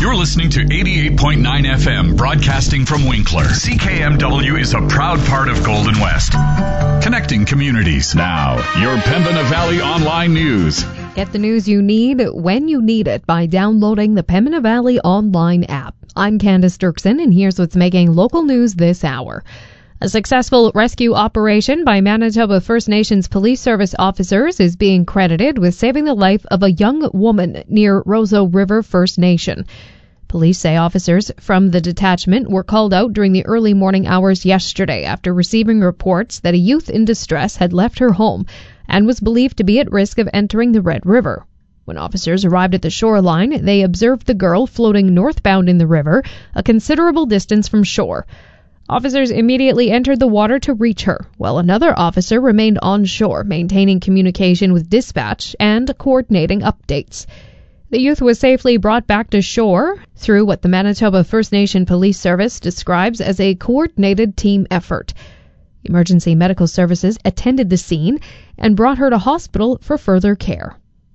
You're listening to 88.9 FM, broadcasting from Winkler. CKMW is a proud part of Golden West. Connecting communities. Now, your Pembina Valley Online News. Get the news you need when you need it by downloading the Pembina Valley Online app. I'm Candace Dirksen, and here's what's making local news this hour. A successful rescue operation by Manitoba First Nations Police Service officers is being credited with saving the life of a young woman near Roseau River First Nation. Police say officers from the detachment were called out during the early morning hours yesterday after receiving reports that a youth in distress had left her home and was believed to be at risk of entering the Red River. When officers arrived at the shoreline, they observed the girl floating northbound in the river, a considerable distance from shore. Officers immediately entered the water to reach her, while another officer remained on shore, maintaining communication with dispatch and coordinating updates. The youth was safely brought back to shore through what the Manitoba First Nation Police Service describes as a coordinated team effort. Emergency medical services attended the scene and brought her to hospital for further care.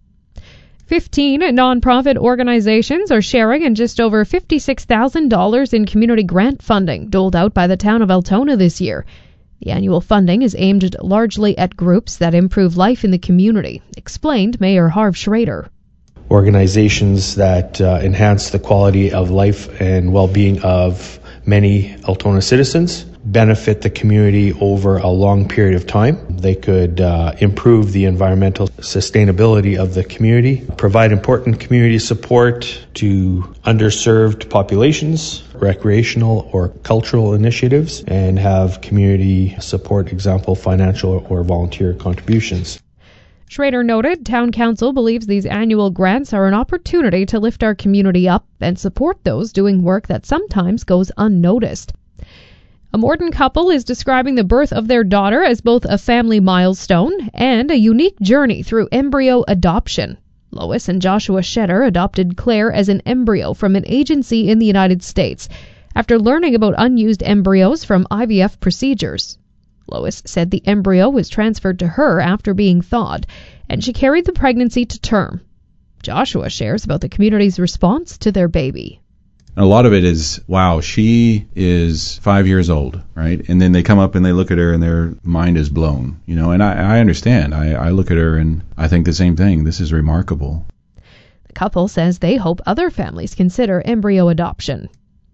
15 nonprofit organizations are sharing in just over $56,000 in community grant funding doled out by the town of Altona this year. The annual funding is aimed largely at groups that improve life in the community, explained Mayor Harv Schrader. Organizations that enhance the quality of life and well-being of many Altona citizens, benefit the community over a long period of time. They could improve the environmental sustainability of the community, provide important community support to underserved populations, recreational or cultural initiatives, and have community support, example, financial or volunteer contributions. Schrader noted Town Council believes these annual grants are an opportunity to lift our community up and support those doing work that sometimes goes unnoticed. A Morden couple is describing the birth of their daughter as both a family milestone and a unique journey through embryo adoption. Lois and Joshua Shetter adopted Claire as an embryo from an agency in the United States after learning about unused embryos from IVF procedures. Lois said the embryo was transferred to her after being thawed, and she carried the pregnancy to term. Joshua shares about the community's response to their baby. A lot of it is, wow, she is 5 years old, right? And then they come up and they look at her and their mind is blown, you know, and I understand. I look at her and I think the same thing. This is remarkable. The couple says they hope other families consider embryo adoption.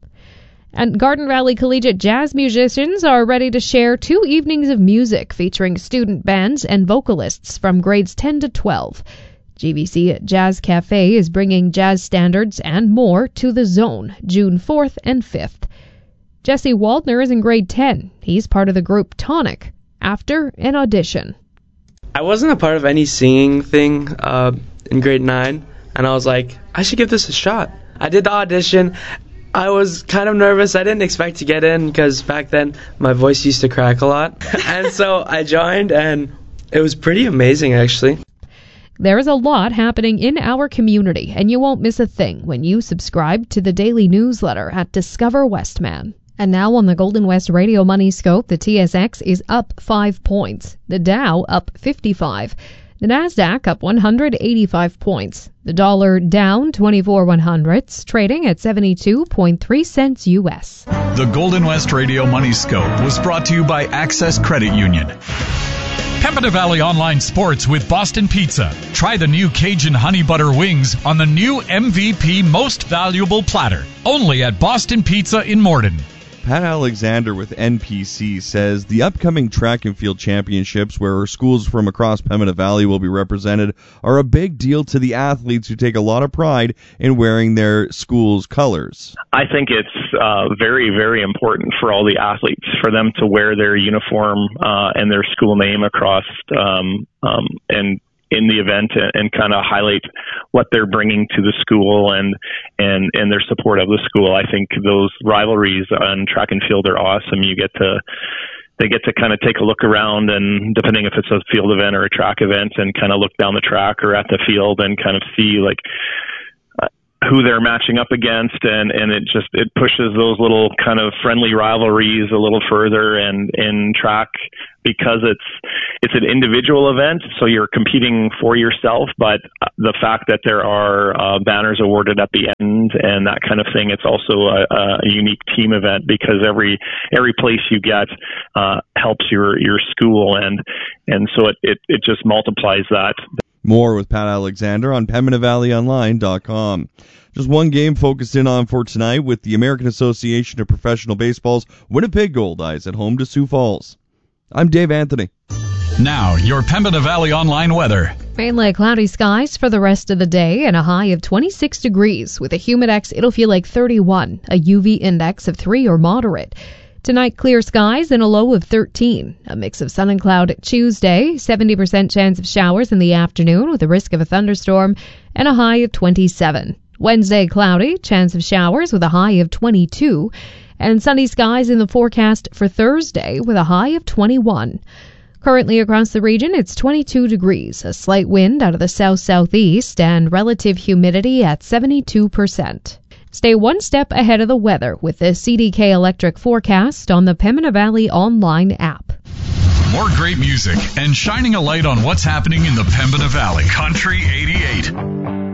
And Garden Valley Collegiate jazz musicians are ready to share 2 evenings of music featuring student bands and vocalists from grades 10 to 12. GVC Jazz Cafe is bringing jazz standards and more to the Zone, June 4th and 5th. Jesse Waldner is in grade 10. He's part of the group Tonic, after an audition. I wasn't a part of any singing thing in grade 9, and I was like, I should give this a shot. I did the audition. I was kind of nervous. I didn't expect to get in because back then my voice used to crack a lot. And so I joined, and it was pretty amazing, actually. There is a lot happening in our community, and you won't miss a thing when you subscribe to the daily newsletter at Discover Westman. And now on the Golden West Radio Money Scope, the TSX is up 5 points, the Dow up 55, the Nasdaq up 185 points, the dollar down 24 100ths, trading at 72.3 cents U.S. The Golden West Radio Money Scope was brought to you by Access Credit Union. Pembina Valley Online Sports with Boston Pizza. Try the new Cajun Honey Butter Wings on the new MVP Most Valuable Platter. Only at Boston Pizza in Morden. Pat Alexander with NPC says the upcoming track and field championships, where schools from across Pembina Valley will be represented, are a big deal to the athletes who take a lot of pride in wearing their school's colors. I think it's very, very important for all the athletes, for them to wear their uniform and their school name across and in the event and kind of highlight what they're bringing to the school and their support of the school. I think those rivalries on track and field are awesome. They get to kind of take a look around, and depending if it's a field event or a track event, and kind of look down the track or at the field and kind of see like who they're matching up against, and it pushes those little kind of friendly rivalries a little further. And in track, because it's an individual event, so you're competing for yourself, but the fact that there are banners awarded at the end and that kind of thing, it's also a unique team event, because every place you get helps your school, and so it just multiplies that. More with Pat Alexander on PembinaValleyOnline.com. Just one game focused in on for tonight with the American Association of Professional Baseball's Winnipeg Goldeyes at home to Sioux Falls. I'm Dave Anthony. Now, your Pembina Valley Online weather. Mainly cloudy skies for the rest of the day and a high of 26 degrees. With a humidex, it'll feel like 31, a UV index of 3 or moderate. Tonight, clear skies and a low of 13. A mix of sun and cloud Tuesday, 70% chance of showers in the afternoon with a risk of a thunderstorm, and a high of 27. Wednesday, cloudy, chance of showers with a high of 22. And sunny skies in the forecast for Thursday with a high of 21. Currently across the region, it's 22 degrees, a slight wind out of the south-southeast, and relative humidity at 72%. Stay one step ahead of the weather with the CDK Electric forecast on the Pembina Valley Online app. More great music and shining a light on what's happening in the Pembina Valley. Country 88.